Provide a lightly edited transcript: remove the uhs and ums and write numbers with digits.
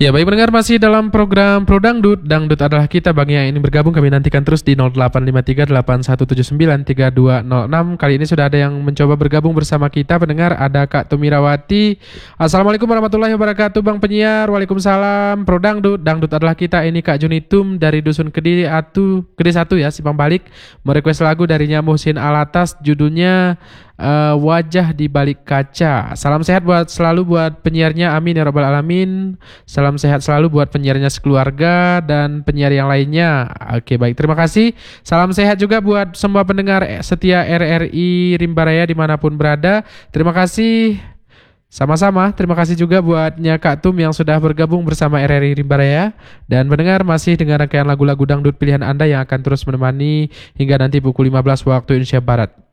Ya, baik pendengar, masih dalam program Pro Dangdut. Dangdut adalah kita. Bagi yang ingin bergabung, kami nantikan terus di 085381793206. Kali ini sudah ada yang mencoba bergabung bersama kita, pendengar. Ada Kak Tumirawati. Assalamualaikum warahmatullahi wabarakatuh, Bang Penyiar. Waalaikumsalam. Pro Dangdut. Dangdut adalah kita. Ini Kak Junitum dari Dusun Kediri Kedi 1 ya, Simpang Balik. Merequest lagu darinya Muhsin Alatas, judulnya Wajah di Balik Kaca. Salam sehat selalu buat penyiarnya, amin ya rabbal alamin. Salam sehat selalu buat penyiarnya sekeluarga dan penyiar yang lainnya. Oke, baik, terima kasih. Salam sehat juga buat semua pendengar setia RRI Rimba Raya dimanapun berada. Terima kasih. Sama-sama, terima kasih juga buatnya Kak Tum yang sudah bergabung bersama RRI Rimba Raya. Dan mendengar masih dengan rangkaian lagu-lagu dangdut pilihan Anda yang akan terus menemani hingga nanti pukul 15 waktu Indonesia Barat.